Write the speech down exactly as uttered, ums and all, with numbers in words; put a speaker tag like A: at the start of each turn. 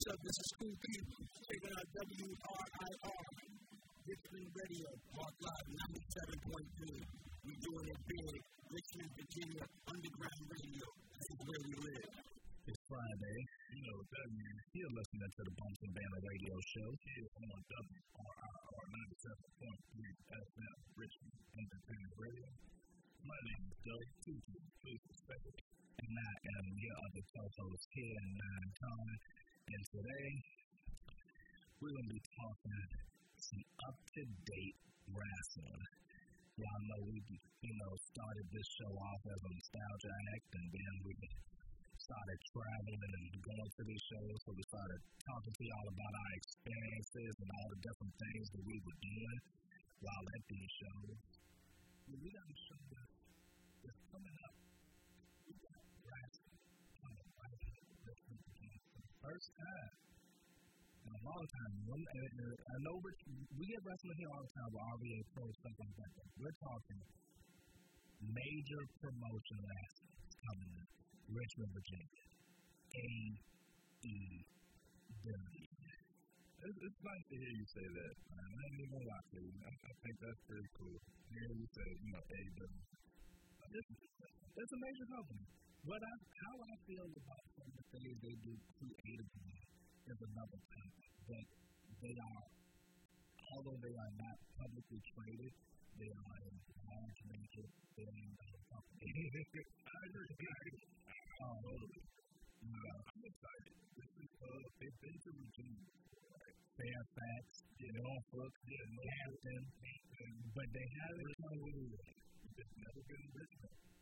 A: up? This is Cool P. Checking out W R I R, Richmond Radio, Park Live, ninety-seven point three. We're doing it big. Richmond, Virginia, Underground Radio. This is where we live.
B: It's Friday. You know what that means. You're listening to the Bumps and Banner Radio Show here on W R I R ninety-seven point three F M, Richmond Independent Radio. My name is Doug Tutu, please respect it. And I am your other co-host here in Nine Time. And today, we're going to be talking some up-to-date wrestling. Y'all know we, you know, started this show off as a nostalgia act, and then we started traveling and going to these shows, so we started talking to y'all about our experiences and all the different things that we were doing while at these shows. Well, we got a show that's coming up. We got wrestling coming right here for the first time in a long time. When, uh, I know we get wrestling here all the time with R V A Pro, stuff like that. We're talking major promotion wrestling coming up. Richmond, Virginia. A E W. It's, it's nice to hear you say that, man. I ain't even gonna lie to you. I, I think that's pretty cool. Hearing you say, you know, A E W. It's, it's a major company. What I, how I feel about some of the things they do creatively is another topic. But they are, although they are not publicly traded, they are a large major billion dollar company. I agree. Um, uh, I'm excited. This is, uh, they've been to Virginia, right? Fairfax, you know, Norfolk, yeah, Hampton, but they haven't come to They've never been in Richmond.